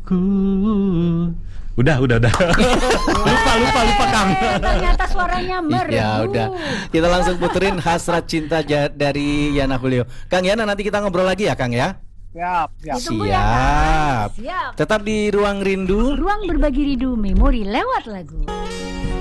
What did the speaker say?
ku. Udah. lupa Kang. Ternyata suaranya merdu. Ya udah, kita langsung puterin Hasrat Cinta dari Yana Julio. Kang Yana, nanti kita ngobrol lagi ya Kang ya. Siap. Ditunggu ya, Kang. Siap. Tetap di Ruang Rindu. Ruang berbagi rindu memori lewat lagu.